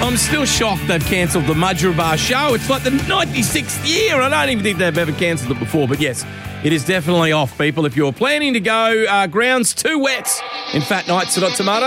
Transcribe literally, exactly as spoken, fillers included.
I'm still shocked they've cancelled the Mudgeeraba show. It's like the ninety-sixth year. I don't even think they've ever cancelled it before. But yes, it is definitely off, people. If you're planning to go, uh, grounds too wet in Fat Nights at Tomato.